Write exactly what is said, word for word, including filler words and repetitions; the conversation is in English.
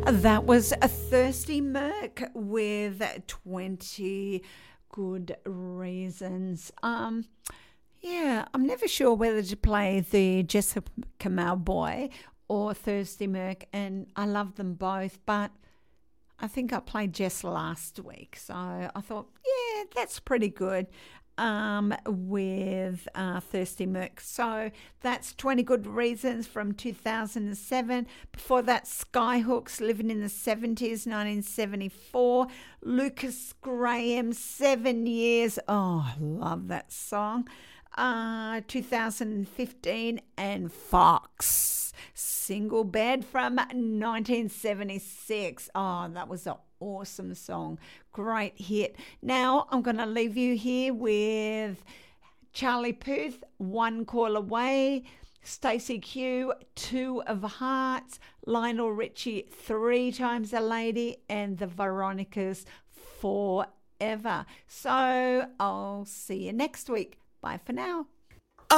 That was a Thirsty Merc with twenty Good Reasons. Um, yeah, I'm never sure whether to play the Jessica Mauboy or Thirsty Merc, and I love them both, but I think I played Jess last week, so I thought, yeah, that's pretty good. Um, with uh, Thirsty Merc. So that's twenty Good Reasons from two thousand seven. Before that, Skyhooks, Living in the seventies, nineteen seventy-four. Lucas Graham, Seven Years. Oh, I love that song. Uh, two thousand fifteen, and Fox, Single Bed from nineteen seventy-six. Oh, that was an awesome song. Great hit. Now I'm going to leave you here with Charlie Puth, One Call Away, Stacey Q, Two of Hearts, Lionel Richie, Three Times a Lady, and the Veronicas, Forever. So I'll see you next week. Bye for now.